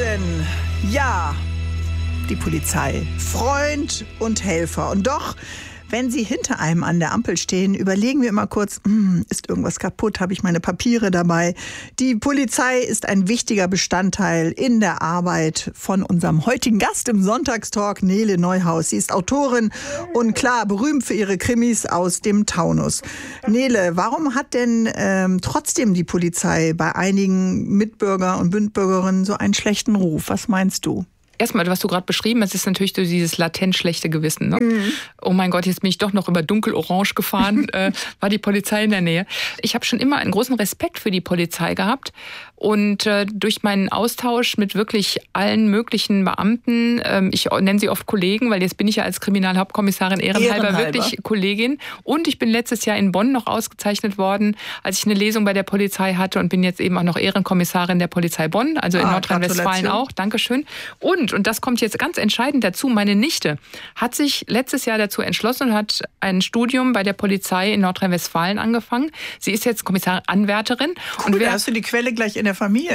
Menschen, ja, die Polizei, Freund und Helfer. Und doch, wenn sie hinter einem an der Ampel stehen, überlegen wir immer kurz, ist irgendwas kaputt, habe ich meine Papiere dabei? Die Polizei ist ein wichtiger Bestandteil in der Arbeit von unserem heutigen Gast im Sonntagstalk, Nele Neuhaus. Sie ist Autorin und klar, berühmt für ihre Krimis aus dem Taunus. Nele, warum hat denn trotzdem die Polizei bei einigen Mitbürger und Mitbürgerinnen so einen schlechten Ruf? Was meinst du? Erstmal, was du gerade beschrieben hast, ist natürlich so dieses latent schlechte Gewissen. Ne? Oh mein Gott, jetzt bin ich doch noch über dunkelorange gefahren, war die Polizei in der Nähe. Ich habe schon immer einen großen Respekt für die Polizei gehabt und durch meinen Austausch mit wirklich allen möglichen Beamten, ich nenne sie oft Kollegen, weil jetzt bin ich ja als Kriminalhauptkommissarin ehrenhalber wirklich Kollegin, und ich bin letztes Jahr in Bonn noch ausgezeichnet worden, als ich eine Lesung bei der Polizei hatte, und bin jetzt eben auch noch Ehrenkommissarin der Polizei Bonn, also in Nordrhein-Westfalen auch. Dankeschön. Und das kommt jetzt ganz entscheidend dazu, meine Nichte hat sich letztes Jahr dazu entschlossen und hat ein Studium bei der Polizei in Nordrhein-Westfalen angefangen. Sie ist jetzt Kommissarin-Anwärterin. Cool, und hast du die Quelle gleich in der Familie?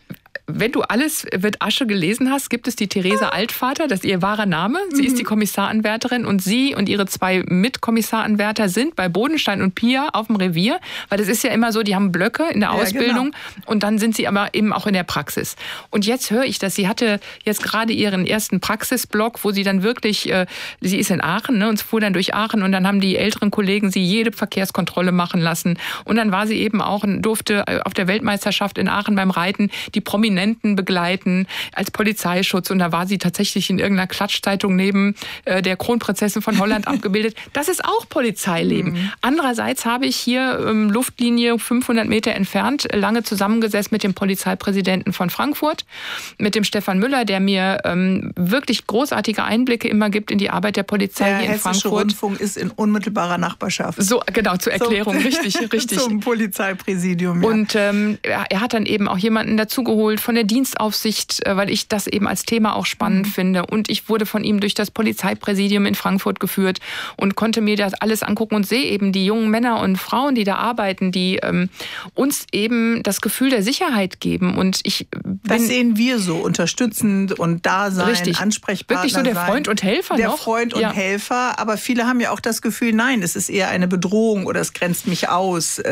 Wenn du Alles wird Asche gelesen hast, gibt es die Therese Altvater, das ist ihr wahrer Name. Sie ist die Kommissaranwärterin, und sie und ihre 2 Mitkommissaranwärter sind bei Bodenstein und Pia auf dem Revier, weil das ist ja immer so, die haben Blöcke in der Ausbildung, und dann sind sie aber eben auch in der Praxis. Und jetzt höre ich, dass sie hatte jetzt gerade ihren ersten Praxisblock, wo sie dann wirklich, sie ist in Aachen, ne, und fuhr dann durch Aachen, und dann haben die älteren Kollegen sie jede Verkehrskontrolle machen lassen, und dann war sie eben auch, durfte auf der Weltmeisterschaft in Aachen beim Reiten die Prominenten begleiten als Polizeischutz, und da war sie tatsächlich in irgendeiner Klatschzeitung neben der Kronprinzessin von Holland abgebildet. Das ist auch Polizeileben. Andererseits habe ich hier Luftlinie 500 Meter entfernt lange zusammengesessen mit dem Polizeipräsidenten von Frankfurt, mit dem Stefan Müller, der mir wirklich großartige Einblicke immer gibt in die Arbeit der Polizei hier in Frankfurt. Der Hessische Rundfunk ist in unmittelbarer Nachbarschaft. So, genau, zur Erklärung, richtig. Zum Polizeipräsidium, ja. Und er hat dann eben auch jemanden dazugeholt von der Dienstaufsicht, weil ich das eben als Thema auch spannend finde. Und ich wurde von ihm durch das Polizeipräsidium in Frankfurt geführt und konnte mir das alles angucken und sehe eben die jungen Männer und Frauen, die da arbeiten, die uns eben das Gefühl der Sicherheit geben. Und das sehen wir so, unterstützend und da sein, Ansprechpartner wirklich so der Freund und Helfer Der Freund und Helfer, aber viele haben ja auch das Gefühl, nein, es ist eher eine Bedrohung oder es grenzt mich aus.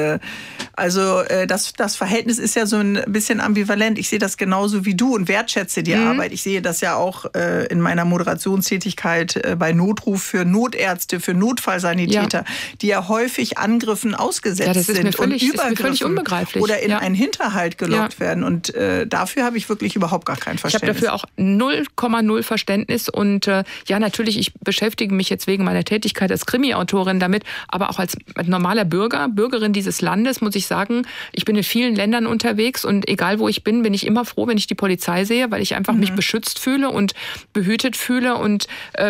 Also das Verhältnis ist ja so ein bisschen ambivalent. Ich sehe das genauso wie du und wertschätze die Arbeit. Ich sehe das ja auch in meiner Moderationstätigkeit bei Notruf für Notärzte, für Notfallsanitäter, die ja häufig Angriffen ausgesetzt sind und Übergriffen oder in einen Hinterhalt gelockt werden. Und dafür habe ich wirklich überhaupt gar kein Verständnis. Ich habe dafür auch 0,0 Verständnis. Und natürlich, ich beschäftige mich jetzt wegen meiner Tätigkeit als Krimi-Autorin damit, aber auch als normaler Bürgerin dieses Landes, muss ich sagen, ich bin in vielen Ländern unterwegs, und egal wo ich bin ich immer froh, wenn ich die Polizei sehe, weil ich einfach mich beschützt fühle und behütet fühle. Und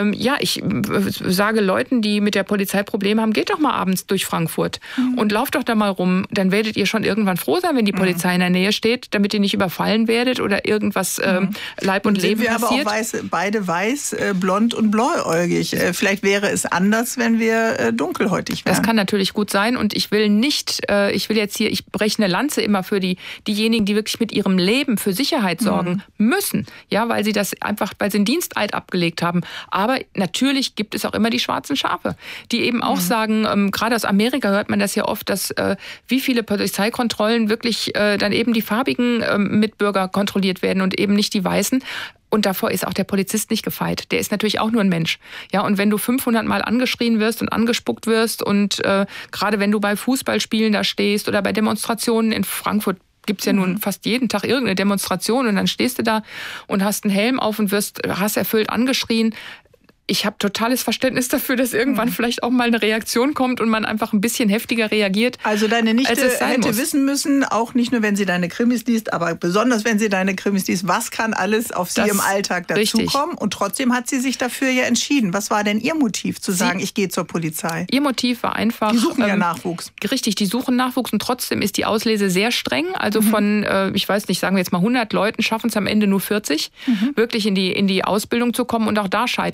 ich sage Leuten, die mit der Polizei Probleme haben, geht doch mal abends durch Frankfurt und lauft doch da mal rum. Dann werdet ihr schon irgendwann froh sein, wenn die Polizei in der Nähe steht, damit ihr nicht überfallen werdet oder irgendwas Leib und Leben passiert. Sind wir aber auch beide weiß, blond und blauäugig. Vielleicht wäre es anders, wenn wir dunkelhäutig wären. Das kann natürlich gut sein, und ich breche eine Lanze immer für diejenigen, die wirklich mit ihrem Leben für Sicherheit sorgen müssen, ja, weil sie einen Diensteid abgelegt haben. Aber natürlich gibt es auch immer die schwarzen Schafe, die eben auch sagen, gerade aus Amerika hört man das ja oft, dass wie viele Polizeikontrollen wirklich dann eben die farbigen Mitbürger kontrolliert werden und eben nicht die weißen. Und davor ist auch der Polizist nicht gefeit. Der ist natürlich auch nur ein Mensch. Ja, und wenn du 500 Mal angeschrien wirst und angespuckt wirst und gerade wenn du bei Fußballspielen da stehst oder bei Demonstrationen in Frankfurt, gibt's ja nun fast jeden Tag irgendeine Demonstration, und dann stehst du da und hast einen Helm auf und wirst hasserfüllt angeschrien. Ich habe totales Verständnis dafür, dass irgendwann vielleicht auch mal eine Reaktion kommt und man einfach ein bisschen heftiger reagiert. Also deine Nichte hätte wissen müssen, auch nicht nur, wenn sie deine Krimis liest, aber besonders, wenn sie deine Krimis liest, was kann alles auf sie im Alltag dazukommen? Und trotzdem hat sie sich dafür ja entschieden. Was war denn ihr Motiv, zu sagen, ich gehe zur Polizei? Ihr Motiv war einfach... Die suchen ja Nachwuchs. Richtig, die suchen Nachwuchs, und trotzdem ist die Auslese sehr streng. Also von, ich weiß nicht, sagen wir jetzt mal 100 Leuten, schaffen es am Ende nur 40, wirklich in die Ausbildung zu kommen. Und auch da scheitern wieder viele.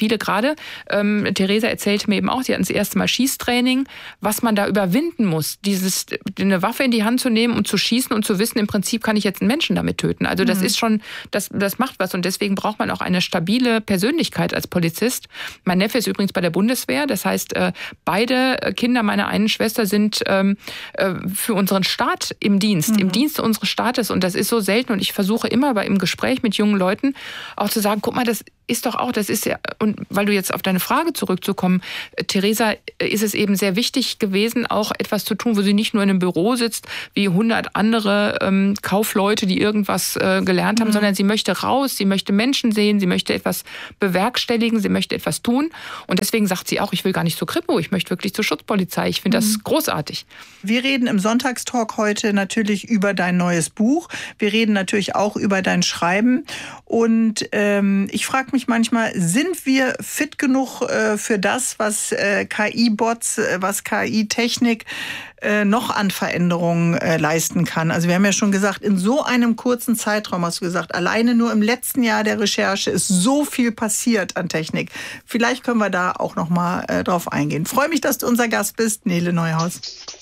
viele gerade. Theresa erzählte mir eben auch, sie hatten das erste Mal Schießtraining, was man da überwinden muss. Eine Waffe in die Hand zu nehmen und zu schießen und zu wissen, im Prinzip kann ich jetzt einen Menschen damit töten. Also das ist schon, das macht was und deswegen braucht man auch eine stabile Persönlichkeit als Polizist. Mein Neffe ist übrigens bei der Bundeswehr, das heißt, beide Kinder meiner einen Schwester sind für unseren Staat im Dienst unseres Staates und das ist so selten und ich versuche immer im Gespräch mit jungen Leuten auch zu sagen, guck mal, das ist ja, und weil du jetzt auf deine Frage zurückzukommen, Theresa, ist es eben sehr wichtig gewesen, auch etwas zu tun, wo sie nicht nur in einem Büro sitzt, wie 100 andere Kaufleute, die irgendwas gelernt haben, sondern sie möchte raus, sie möchte Menschen sehen, sie möchte etwas bewerkstelligen, sie möchte etwas tun und deswegen sagt sie auch, ich will gar nicht zur Kripo, ich möchte wirklich zur Schutzpolizei, ich finde das großartig. Wir reden im Sonntagstalk heute natürlich über dein neues Buch, wir reden natürlich auch über dein Schreiben und ich frage mich manchmal, sind wir fit genug für das, was KI-Bots, was KI-Technik noch an Veränderungen leisten kann? Also wir haben ja schon gesagt, in so einem kurzen Zeitraum, hast du gesagt, alleine nur im letzten Jahr der Recherche ist so viel passiert an Technik. Vielleicht können wir da auch noch mal drauf eingehen. Freue mich, dass du unser Gast bist, Nele Neuhaus.